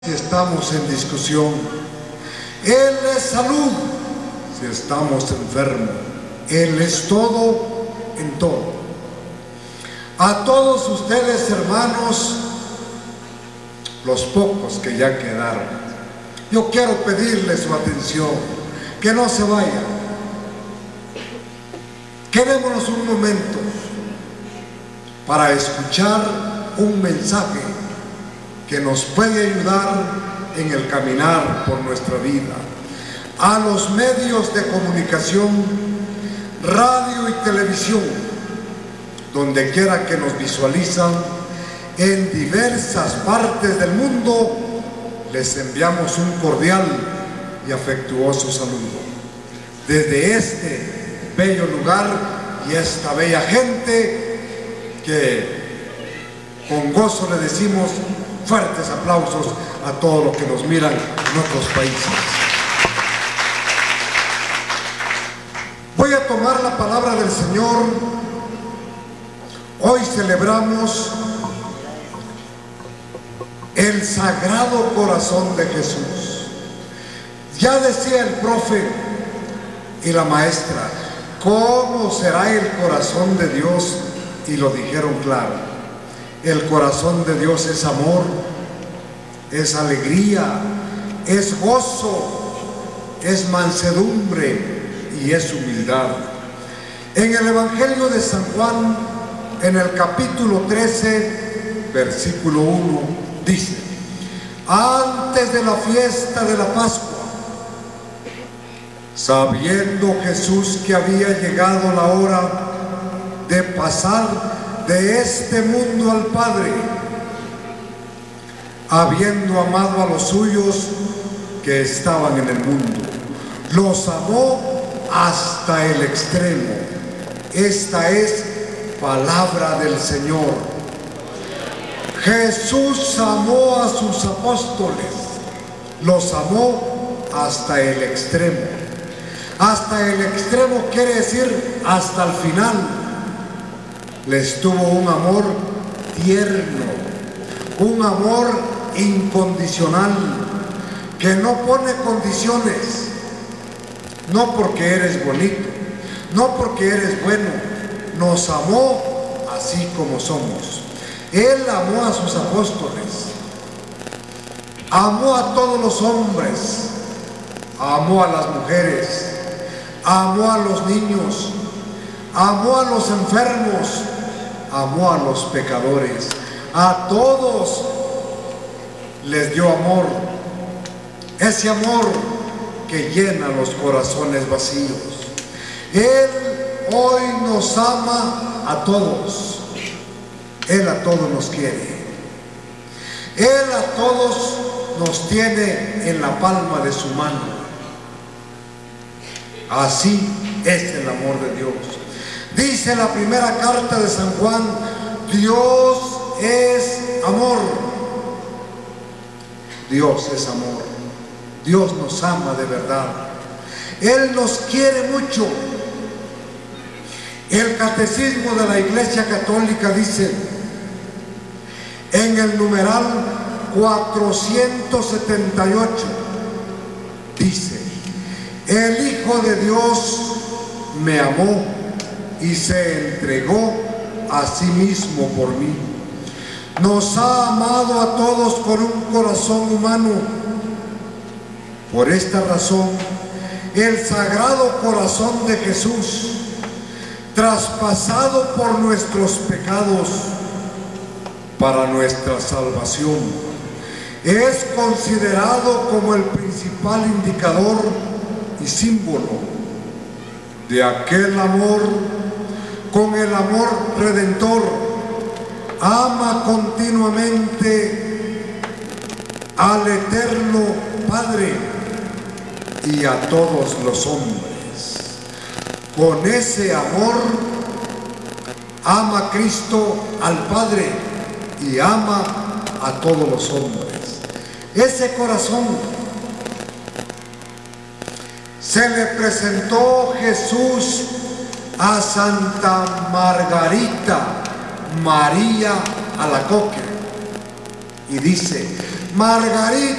Si estamos en discusión, Él es salud. Si estamos enfermos, Él es todo en todo. A todos ustedes, hermanos, los pocos que ya quedaron, yo quiero pedirles su atención, que no se vayan. Quedémonos un momento para escuchar un mensaje que nos puede ayudar en el caminar por nuestra vida. A los medios de comunicación, radio y televisión, donde quiera que nos visualizan, en diversas partes del mundo, les enviamos un cordial y afectuoso saludo. Desde este bello lugar y esta bella gente que con gozo le decimos fuertes aplausos a todos los que nos miran en otros países. Voy a tomar la palabra del Señor. Hoy celebramos el Sagrado Corazón de Jesús. Ya decía el profe y la maestra, ¿cómo será el corazón de Dios? Y lo dijeron claro. El corazón de Dios es amor, es alegría, es gozo, es mansedumbre y es humildad. En el Evangelio de San Juan, en el capítulo 13, versículo 1, dice: antes de la fiesta de la Pascua, sabiendo Jesús que había llegado la hora de pasar de este mundo al Padre, habiendo amado a los suyos que estaban en el mundo, los amó hasta el extremo. Esta es palabra del Señor. Jesús amó a sus apóstoles, los amó hasta el extremo. Hasta el extremo quiere decir hasta el final. Les tuvo un amor tierno, un amor incondicional, que no pone condiciones, no porque eres bonito, no porque eres bueno. Nos amó así como somos. Él amó a sus apóstoles, amó a todos los hombres, amó a las mujeres, amó a los niños, amó a los enfermos, amó a los pecadores, a todos les dio amor, ese amor que llena los corazones vacíos. Él hoy nos ama a todos, Él a todos nos quiere, Él a todos nos tiene en la palma de su mano. Así es el amor de Dios. Dice la primera carta de San Juan: Dios es amor. Dios es amor. Dios nos ama de verdad. Él nos quiere mucho. El catecismo de la Iglesia Católica dice, en el numeral 478, dice: el Hijo de Dios me amó y se entregó a sí mismo por mí. Nos ha amado a todos con un corazón humano. Por esta razón, el Sagrado Corazón de Jesús, traspasado por nuestros pecados para nuestra salvación, es considerado como el principal indicador y símbolo de aquel amor. Con el amor redentor, ama continuamente al eterno Padre y a todos los hombres. Con ese amor ama Cristo al Padre y ama a todos los hombres. Ese corazón se le presentó Jesús a Santa Margarita María Alacoque y dice: Margarita.